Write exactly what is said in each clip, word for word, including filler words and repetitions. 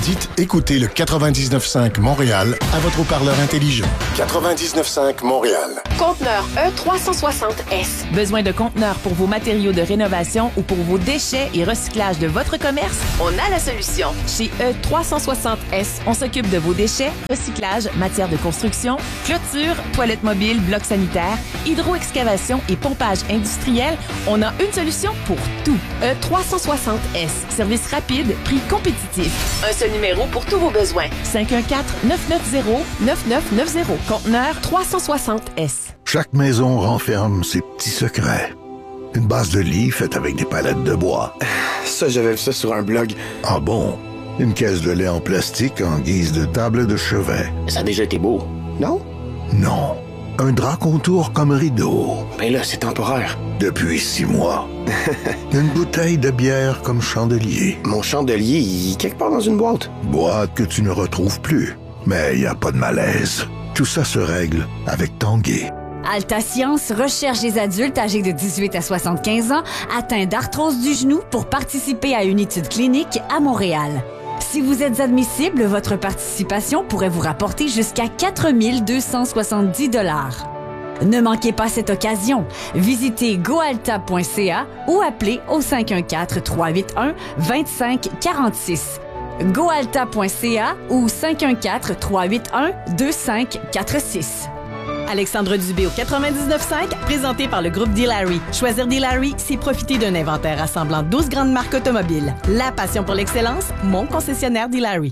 Dites « Écoutez le quatre-vingt-dix-neuf cinq Montréal » à votre haut-parleur intelligent. quatre-vingt-dix-neuf cinq Montréal. Conteneur E trois cent soixante S. Besoin de conteneurs pour vos matériaux de rénovation ou pour vos déchets et recyclage de votre commerce? On a la solution. Chez E trois cent soixante S, on s'occupe de vos déchets, recyclage, matières de construction, clôture, toilettes mobiles, blocs sanitaires, hydroexcavation et pompage industriel. On a une solution pour tout. E trois cent soixante S. Service rapide, prix compétitif. Un seul numéro pour tous vos besoins. cinq un quatre, neuf neuf zéro, neuf neuf neuf zéro. Conteneur trois cent soixante S. Chaque maison renferme ses petits secrets. Une base de lit faite avec des palettes de bois. Ça, j'avais vu ça sur un blog. Ah bon? Une caisse de lait en plastique en guise de table de chevet. Ça a déjà été beau, non? Non. Un drap contour comme rideau. Ben là, c'est temporaire. Depuis six mois. Une bouteille de bière comme chandelier. Mon chandelier, il est quelque part dans une boîte. Boîte que tu ne retrouves plus. Mais il n'y a pas de malaise. Tout ça se règle avec Tanguay. Alta Science recherche des adultes âgés de dix-huit à soixante-quinze ans atteints d'arthrose du genou pour participer à une étude clinique à Montréal. Si vous êtes admissible, votre participation pourrait vous rapporter jusqu'à quatre mille deux cent soixante-dix dollars. Ne manquez pas cette occasion. Visitez goalta point c a ou appelez au cinq un quatre, trois huit un, deux cinq quatre six. goalta point c a ou cinq un quatre, trois huit un, deux cinq quatre six. Alexandre Dubé au quatre-vingt-dix-neuf cinq, présenté par le groupe D-Larry. Choisir D-Larry, c'est profiter d'un inventaire rassemblant douze grandes marques automobiles. La passion pour l'excellence, mon concessionnaire D-Larry.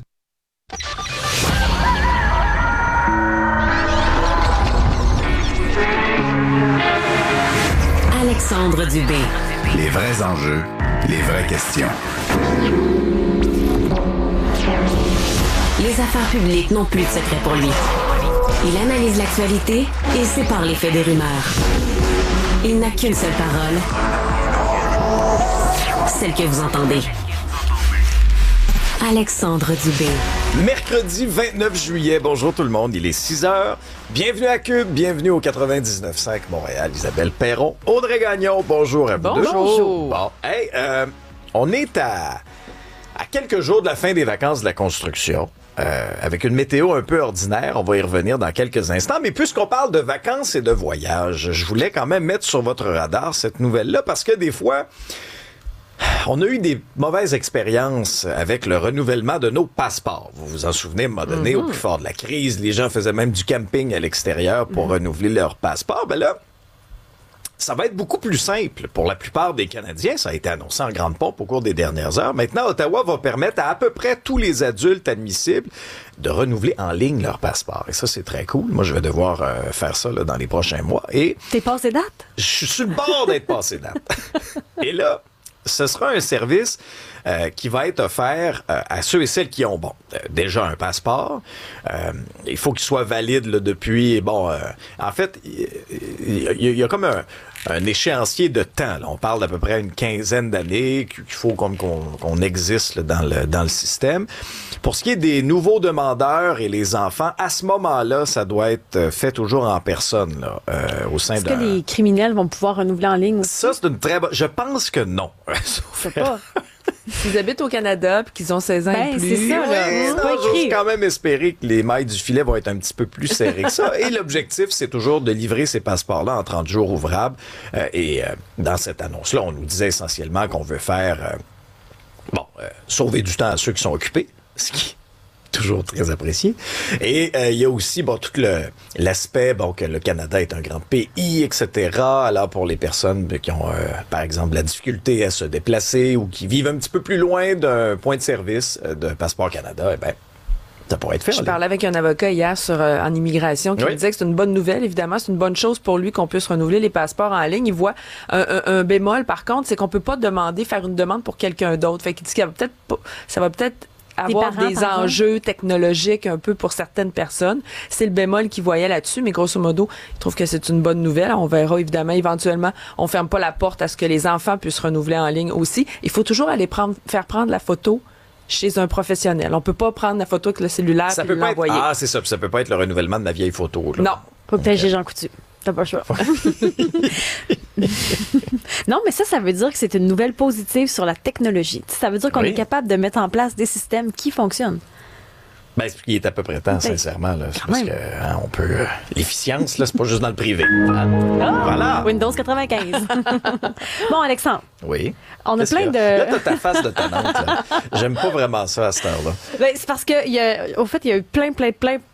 Alexandre Dubé. Les vrais enjeux, les vraies questions. Les affaires publiques n'ont plus de secret pour lui. Il analyse l'actualité et sépare les faits des rumeurs. Il n'a qu'une seule parole, celle que vous entendez. Alexandre Dubé. Mercredi vingt-neuf juillet, bonjour tout le monde, il est six heures. Bienvenue à Cube, bienvenue au quatre-vingt-dix-neuf cinq Montréal. Isabelle Perron, Audrey Gagnon, bonjour à vous bonjour. deux. Bonjour. Bon, hey, euh, on est à, à quelques jours de la fin des vacances de la construction. Euh, avec une météo un peu ordinaire, on va y revenir dans quelques instants, mais puisqu'on parle de vacances et de voyages, je voulais quand même mettre sur votre radar cette nouvelle-là, parce que des fois, on a eu des mauvaises expériences avec le renouvellement de nos passeports. Vous vous en souvenez, à un moment donné, mm-hmm. au plus fort de la crise, les gens faisaient même du camping à l'extérieur pour mm-hmm. renouveler leur passeport. Ben là, ça va être beaucoup plus simple pour la plupart des Canadiens. Ça a été annoncé en grande pompe au cours des dernières heures. Maintenant, Ottawa va permettre à à peu près tous les adultes admissibles de renouveler en ligne leur passeport. Et ça, c'est très cool. Moi, je vais devoir euh, faire ça là, dans les prochains mois. Et t'es passé date? Je suis sur le bord d'être passé date. Et là, ce sera un service euh, qui va être offert euh, à ceux et celles qui ont, bon, euh, déjà un passeport. Euh, il faut qu'il soit valide là, depuis, bon, euh, en fait, il y, y, y a comme un, un échéancier de temps. Là. On parle d'à peu près une quinzaine d'années qu'il faut qu'on, qu'on, qu'on existe là, dans, le, dans le système. Pour ce qui est des nouveaux demandeurs et les enfants, à ce moment-là, ça doit être fait toujours en personne là, euh, au sein Est-ce d'un... que les criminels vont pouvoir renouveler en ligne aussi? Ça, c'est une très bonne... Je pense que non. Je sais pas. S'ils habitent au Canada et qu'ils ont seize ans ben, et plus... c'est ça, là. Oui, C'est non, pas écrit. j'ose quand même espérer que les mailles du filet vont être un petit peu plus serrées que ça. Et l'objectif, c'est toujours de livrer ces passeports-là en trente jours ouvrables. Euh, et euh, dans cette annonce-là, on nous disait essentiellement qu'on veut faire... Euh, bon, euh, sauver du temps à ceux qui sont occupés, ce qui... toujours très apprécié. Et euh, il y a aussi bon tout le l'aspect bon que le Canada est un grand pays, et cetera. Alors pour les personnes qui ont euh, par exemple la difficulté à se déplacer ou qui vivent un petit peu plus loin d'un point de service euh, de Passeport Canada, eh ben ça pourrait être fait. Je parlais avec un avocat hier sur euh, en immigration qui oui. me disait que c'est une bonne nouvelle. Évidemment, c'est une bonne chose pour lui qu'on puisse renouveler les passeports en ligne. Il voit un, un, un bémol, par contre, c'est qu'on peut pas demander, faire une demande pour quelqu'un d'autre. Fait qu'il dit qu'il va peut-être pas, ça va peut-être avoir des, parents, des enjeux technologiques un peu pour certaines personnes. C'est le bémol qu'il voyait là-dessus, mais grosso modo, il trouve que c'est une bonne nouvelle. On verra évidemment, éventuellement, on ferme pas la porte à ce que les enfants puissent renouveler en ligne aussi. Il faut toujours aller prendre, faire prendre la photo chez un professionnel. On peut pas prendre la photo avec le cellulaire ça et peut pas l'envoyer. Être, ah, c'est ça. Ça peut pas être le renouvellement de ma vieille photo. Là. Non. Faut que t'ailles chez Jean Coutu. T'as pas le choix. Non, mais ça, ça veut dire que c'est une nouvelle positive sur la technologie. Ça veut dire qu'on Oui. est capable de mettre en place des systèmes qui fonctionnent. Ben, il est à peu près temps, Ben, sincèrement. Là. C'est quand parce même. que hein, on peut. euh, l'efficience, là, c'est pas juste dans le privé. Hein? Voilà. Windows quatre-vingt-quinze. Bon, Alexandre. Oui. On a Qu'est-ce plein qu'il y a? de- Là, t'as ta face de tannante, là. J'aime pas vraiment ça à cette heure-là. Ben, c'est parce que, il y a, au fait, il y a eu plein, plein, plein